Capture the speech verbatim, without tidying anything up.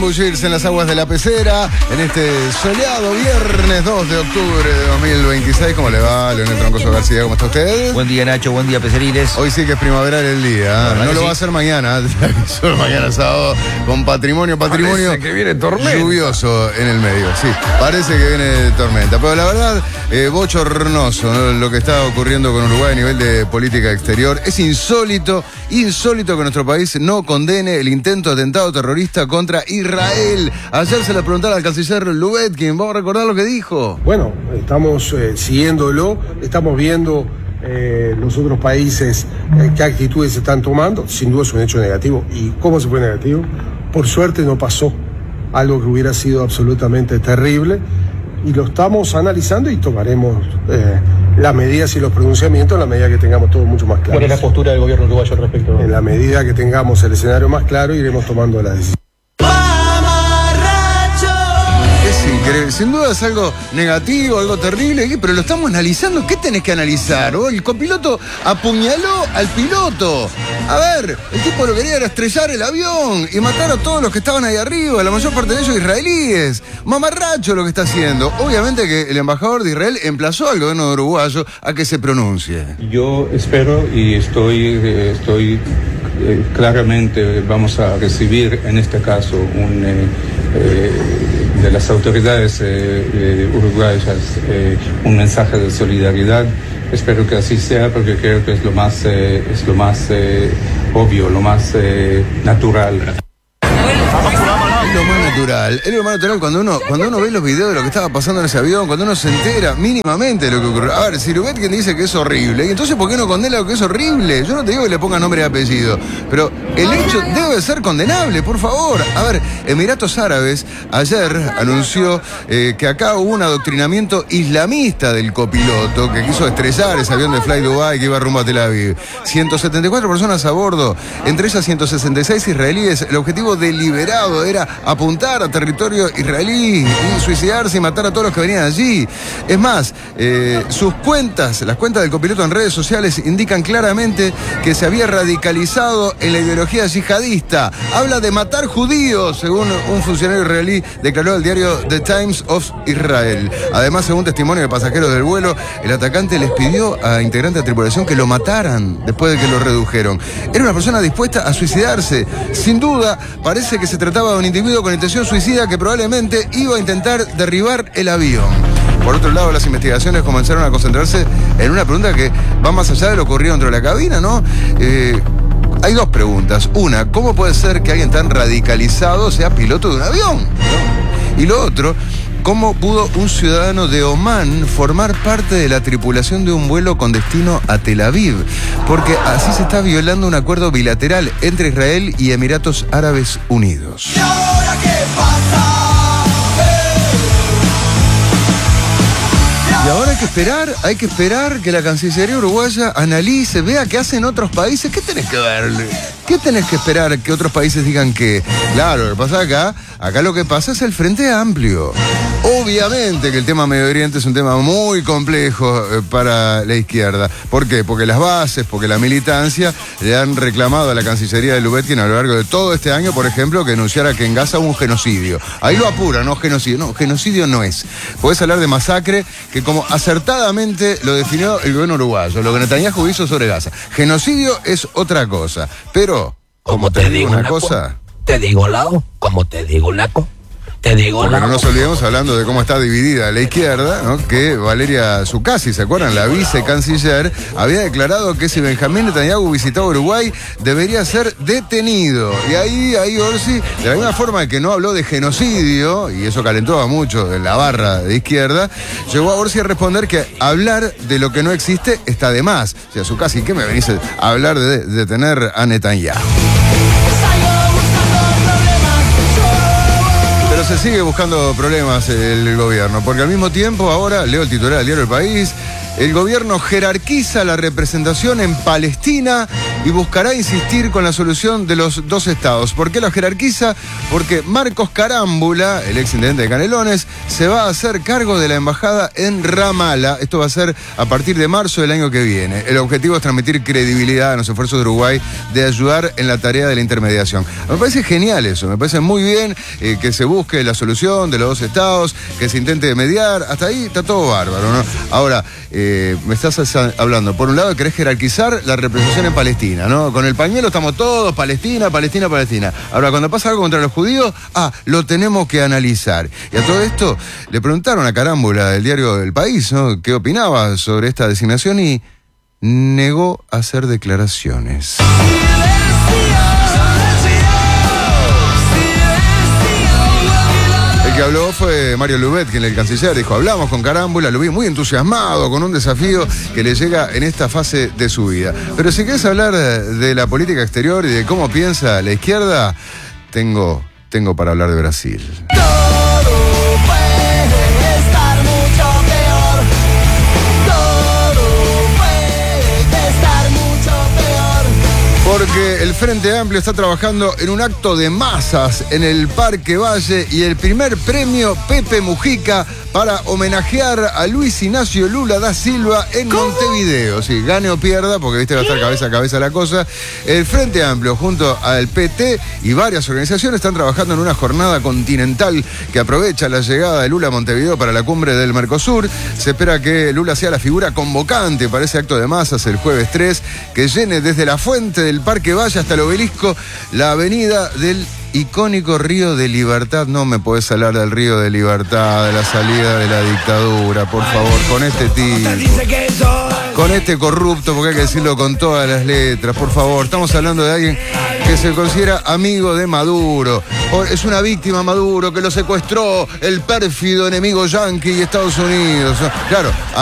Bullirse en las aguas de la pecera en este soleado viernes dos de octubre de dos mil veintiséis. ¿Cómo le va, Leonel Troncoso García? ¿Cómo está usted? Buen día, Nacho. Buen día, Peceriles. Hoy sí que es primaveral el día. No lo sí. va a hacer mañana. Solo mañana sábado con patrimonio, patrimonio. Parece que viene tormenta. Lluvioso en el medio. Sí, parece que viene tormenta. Pero la verdad, eh, bochornoso, ¿no? Lo que está ocurriendo con Uruguay a nivel de política exterior. Es insólito, insólito que nuestro país no condene el intento de atentado terrorista contra Israel. Israel. Ayer se le preguntaba al canciller Lubetkin, vamos a recordar lo que dijo. Bueno, estamos eh, siguiéndolo, estamos viendo eh, los otros países eh, qué actitudes se están tomando. Sin duda es un hecho negativo. ¿Y cómo se fue negativo? Por suerte no pasó algo que hubiera sido absolutamente terrible y lo estamos analizando y tomaremos eh, las medidas y los pronunciamientos en la medida que tengamos todo mucho más claro. ¿Cuál es la postura del gobierno uruguayo al respecto? En la medida que tengamos el escenario más claro iremos tomando las decisiones. Increíble. Sin duda es algo negativo, algo terrible, pero lo estamos analizando. ¿Qué tenés que analizar? Oh, el copiloto apuñaló al piloto. A ver, el tipo lo que quería era estrellar el avión y matar a todos los que estaban ahí arriba, la mayor parte de ellos israelíes. Mamarracho lo que está haciendo. Obviamente que el embajador de Israel emplazó al gobierno uruguayo a que se pronuncie. Yo espero y estoy, eh, estoy eh, claramente vamos a recibir en este caso un... Eh, eh, de las autoridades eh, eh, uruguayas eh, un mensaje de solidaridad. Espero que así sea porque creo que es lo más eh, es lo más eh, obvio, lo más eh, natural. Es lo más natural, es lo más natural cuando uno, cuando uno ve los videos de lo que estaba pasando en ese avión, cuando uno se entera mínimamente de lo que ocurrió. A ver, si Lubetkin dice que es horrible, y entonces ¿por qué no condena lo que es horrible? Yo no te digo que le ponga nombre y apellido, pero el hecho debe ser condenable, por favor. A ver, Emiratos Árabes ayer anunció eh, que acá hubo un adoctrinamiento islamista del copiloto que quiso estrellar ese avión de Fly Dubai que iba rumbo a Tel Aviv. ciento setenta y cuatro personas a bordo, entre ellas ciento sesenta y seis israelíes. El objetivo deliberado era apuntar a territorio israelí y suicidarse y matar a todos los que venían allí. Es más, eh, sus cuentas, las cuentas del copiloto en redes sociales indican claramente que se había radicalizado en la ideología yihadista. Habla de matar judíos, según un funcionario israelí declaró al diario The Times of Israel. Además, según testimonio de pasajeros del vuelo, el atacante les pidió a integrantes de tripulación que lo mataran después de que lo redujeron. Era una persona dispuesta a suicidarse. Sin duda, parece que se trataba de un individuo con intención suicida que probablemente iba a intentar derribar el avión. Por otro lado, las investigaciones comenzaron a concentrarse en una pregunta que va más allá de lo ocurrido dentro de la cabina, ¿no? Eh, hay dos preguntas. Una, ¿cómo puede ser que alguien tan radicalizado sea piloto de un avión? ¿No? Y lo otro, ¿cómo pudo un ciudadano de Omán formar parte de la tripulación de un vuelo con destino a Tel Aviv? Porque así se está violando un acuerdo bilateral entre Israel y Emiratos Árabes Unidos. ¿Y ahora qué pasa? Y ahora hay que esperar, hay que esperar que la Cancillería uruguaya analice, vea qué hacen otros países. ¿Qué tenés que ver? ¿Qué tenés que esperar que otros países digan que? Claro, lo que pasa acá, acá lo que pasa es el Frente Amplio. Obviamente que el tema Medio Oriente es un tema muy complejo eh, para la izquierda. ¿Por qué? Porque las bases, porque la militancia le han reclamado a la Cancillería de Lubetkin a lo largo de todo este año, por ejemplo, que anunciara que en Gaza hubo un genocidio. Ahí lo apura, no genocidio. No, genocidio no es. Podés hablar de masacre, que como acertadamente lo definió el gobierno uruguayo, lo que Netanyahu hizo sobre Gaza. Genocidio es otra cosa. Pero, como te, te digo una naco, cosa... Te digo lado, como te digo naco. Te digo, porque no nos olvidemos, hablando de cómo está dividida la izquierda, ¿no? Que Valeria Zuccasi, ¿se acuerdan? La vicecanciller, había declarado que si Benjamín Netanyahu visitaba Uruguay, debería ser detenido. Y ahí, ahí Orsi, de la misma forma que no habló de genocidio, y eso calentó a muchos en la barra de izquierda, llegó a Orsi a responder que hablar de lo que no existe está de más. O sea, Zuccasi, ¿qué me venís a hablar de detener a Netanyahu? Se sigue buscando problemas el gobierno, porque al mismo tiempo ahora, leo el titular del diario El País, el gobierno jerarquiza la representación en Palestina y buscará insistir con la solución de los dos estados. ¿Por qué lo jerarquiza? Porque Marcos Carámbula, el ex intendente de Canelones, se va a hacer cargo de la embajada en Ramala. Esto va a ser a partir de marzo del año que viene. El objetivo es transmitir credibilidad a los esfuerzos de Uruguay de ayudar en la tarea de la intermediación. Me parece genial eso, me parece muy bien eh, que se busque la solución de los dos estados, que se intente mediar, hasta ahí está todo bárbaro, ¿no? Ahora, eh, me estás hablando, por un lado querés jerarquizar la representación en Palestina, ¿no? Con el pañuelo estamos todos, Palestina, Palestina, Palestina. Ahora, cuando pasa algo contra los judíos, ah, lo tenemos que analizar. Y a todo esto, le preguntaron a Carámbula del diario El País, ¿no?, qué opinaba sobre esta designación y negó hacer declaraciones. El que habló fue Mario Lubet, quien el canciller dijo, hablamos con Carámbula, lo vi muy entusiasmado con un desafío que le llega en esta fase de su vida. Pero si querés hablar de la política exterior y de cómo piensa la izquierda, tengo, tengo para hablar de Brasil. Porque el Frente Amplio está trabajando en un acto de masas en el Parque Valle y el primer premio Pepe Mujica para homenajear a Luis Ignacio Lula da Silva en ¿Cómo? Montevideo. Sí, gane o pierda, porque viste va a estar cabeza a cabeza la cosa. El Frente Amplio junto al P T y varias organizaciones están trabajando en una jornada continental que aprovecha la llegada de Lula a Montevideo para la cumbre del Mercosur. Se espera que Lula sea la figura convocante para ese acto de masas el jueves tres, que llene desde la fuente del Parque Valle hasta el obelisco la avenida del icónico Río de Libertad. No me podés hablar del Río de Libertad, de la salida de la dictadura, por favor, con este tipo, con este corrupto, porque hay que decirlo con todas las letras, por favor. Estamos hablando de alguien que se considera amigo de Maduro. Es una víctima Maduro que lo secuestró el pérfido enemigo yanqui y Estados Unidos. Claro.